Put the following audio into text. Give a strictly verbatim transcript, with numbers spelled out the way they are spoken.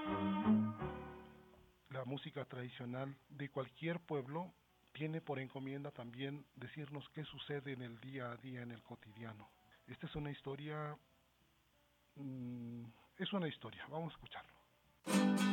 La música tradicional de cualquier pueblo tiene por encomienda también decirnos qué sucede en el día a día, en el cotidiano. Esta es una historia, mm, es una historia, vamos a escucharlo.